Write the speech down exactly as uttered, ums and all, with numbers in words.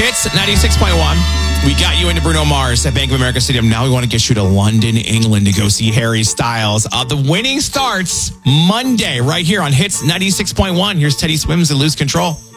Hits ninety-six point one. We got you into Bruno Mars at Bank of America Stadium. Now we want to get you to London, England to go see Harry Styles. Uh, the winning starts Monday right here on Hits ninety-six point one. Here's Teddy Swims and Lose Control.